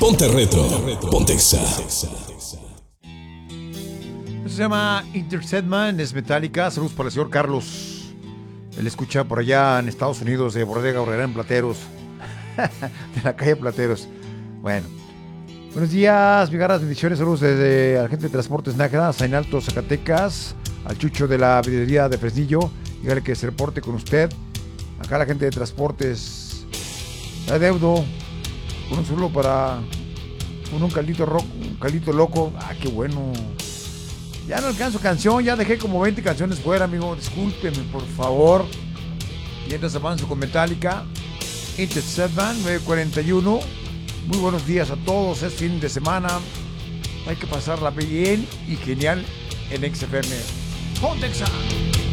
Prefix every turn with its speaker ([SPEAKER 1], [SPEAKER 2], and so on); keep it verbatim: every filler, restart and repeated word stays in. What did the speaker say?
[SPEAKER 1] Ponte retro. Ponte Exa.
[SPEAKER 2] Se llama Intercedman, es Metallica. Saludos para el señor Carlos. Él escucha por allá en Estados Unidos, de Bodega Aurrera en Plateros. De la calle Plateros. Bueno. Buenos días, mi garras, bendiciones. Saludos desde la gente de Transportes Nájera, San Alto, Zacatecas. Al Chucho de la vidriería de Fresnillo. Dígale que se reporte con usted. Acá la gente de Transportes. La deudo. Con un solo para. Con un caldito roco, un caldito loco. Ah, qué bueno. Ya no alcanzo canción, ya dejé como veinte canciones fuera, amigo. Discúlpeme, por favor. Mientras avanzo con Metallica. Intercedman, nueve cuarenta y uno. Muy buenos días a todos. Es fin de semana. Hay que pasarla bien y genial en X F M. Ponte Exa.